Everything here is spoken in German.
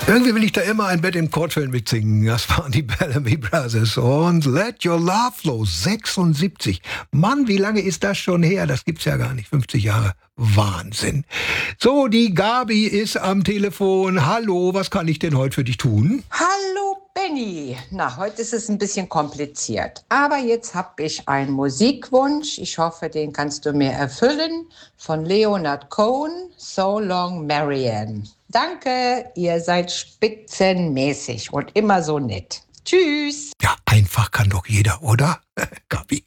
Irgendwie will ich da immer ein Bett im Kortfeld mitsingen. Das waren die Bellamy Brothers. Und Let Your Love Flow, 76. Mann, wie lange ist das schon her? Das gibt's ja gar nicht. 50 Jahre. Wahnsinn. So, die Gabi ist am Telefon. Hallo, was kann ich denn heute für dich tun? Hallo Benny. Na, heute ist es ein bisschen kompliziert. Aber jetzt habe ich einen Musikwunsch. Ich hoffe, den kannst du mir erfüllen. Von Leonard Cohen, So Long Marianne. Danke, ihr seid spitzenmäßig und immer so nett. Tschüss. Ja, einfach kann doch jeder, oder? Gabi.